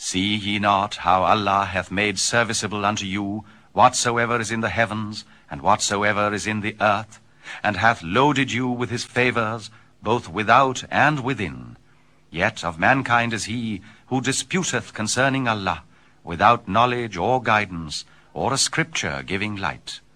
See ye not how Allah hath made serviceable unto you whatsoever is in the heavens, and whatsoever is in the earth, and hath loaded you with his favours, both without and within? Yet of mankind is he who disputeth concerning Allah, without knowledge or guidance, or a scripture giving light.